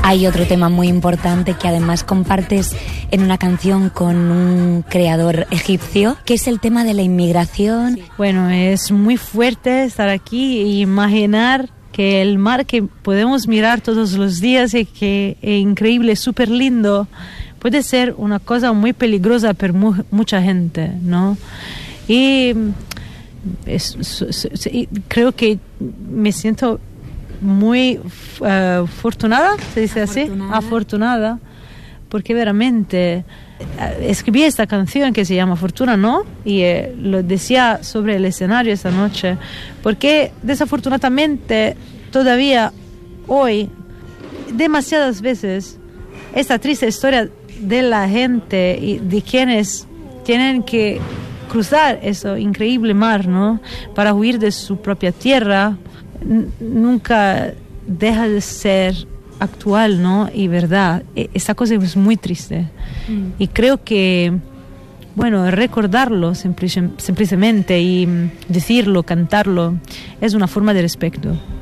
Hay otro tema muy importante que además compartes en una canción con un creador egipcio, que es el tema de la inmigración. Sí. Bueno, es muy fuerte estar aquí e imaginar que el mar que podemos mirar todos los días y que es increíble, súper lindo, puede ser una cosa muy peligrosa para mucha gente, ¿no? Y creo que me siento muy afortunada, se dice así, afortunada, porque veramente escribí esta canción que se llama Fortuna, ¿no? Y lo decía sobre el escenario esta noche, porque desafortunadamente todavía hoy, demasiadas veces, esta triste historia de la gente y de quienes tienen que cruzar ese increíble mar, ¿no? Para huir de su propia tierra, nunca deja de ser actual, ¿no? Y verdad, esta cosa es muy triste. Y creo que, bueno, recordarlo simplemente y decirlo, cantarlo, es una forma de respeto.